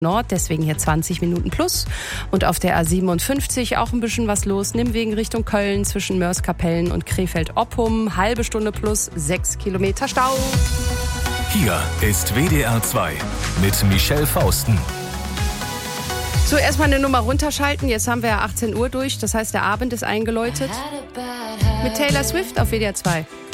Nord, deswegen hier 20 Minuten plus. Und auf der A57 auch ein bisschen was los. Nimmwegen Richtung Köln zwischen Mörs-Kapellen und Krefeld-Oppum. Halbe Stunde plus 6 Kilometer Stau. Hier ist WDR 2 mit Michelle Fausten. So, erstmal eine Nummer runterschalten. Jetzt haben wir ja 18 Uhr durch. Das heißt, der Abend ist eingeläutet. Mit Taylor Swift auf WDR 2.